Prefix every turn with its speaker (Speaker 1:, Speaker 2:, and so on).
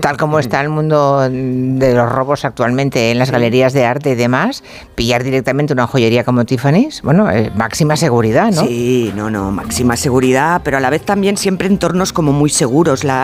Speaker 1: Tal como está el mundo de los robos actualmente en las galerías de arte y demás, pillar directamente una joyería como Tiffany's, bueno, máxima seguridad, ¿no?
Speaker 2: Sí, no, máxima seguridad, pero a la vez también siempre entornos como muy seguros.